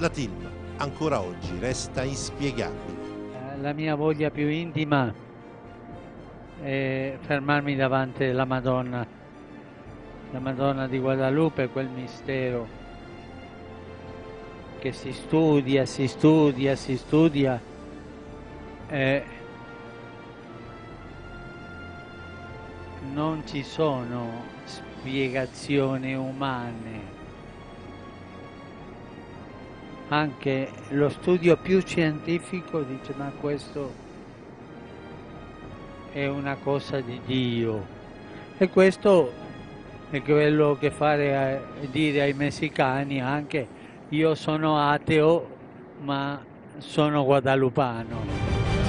La Tilma ancora oggi resta inspiegabile. La mia voglia più intima è fermarmi davanti alla Madonna, la Madonna di Guadalupe, quel mistero che si studia, si studia, si studia e non ci sono spiegazioni umane. Anche lo studio più scientifico dice ma questo è una cosa di Dio, e questo è quello che dire ai messicani anche: io sono ateo ma sono guadalupano.